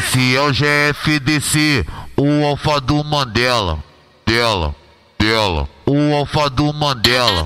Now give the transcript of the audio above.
Esse é o GFDC, o alfa do Mandela. Dela, o alfa do Mandela.